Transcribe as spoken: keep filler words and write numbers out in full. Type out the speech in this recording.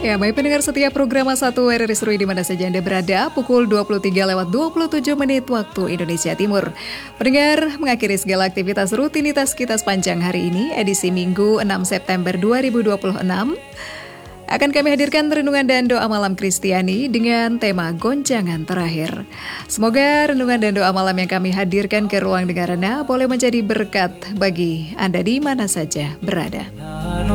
Ya, baik pendengar setiap program satu R R I Seru di mana saja Anda berada, pukul dua puluh tiga lewat dua puluh tujuh menit waktu Indonesia Timur. Pendengar, mengakhiri segala aktivitas rutinitas kita sepanjang hari ini, edisi Minggu enam September dua ribu dua puluh enam. Akan kami hadirkan renungan dan doa malam Kristiani dengan tema goncangan terakhir. Semoga renungan dan doa malam yang kami hadirkan ke ruang dengarana boleh menjadi berkat bagi Anda di mana saja berada.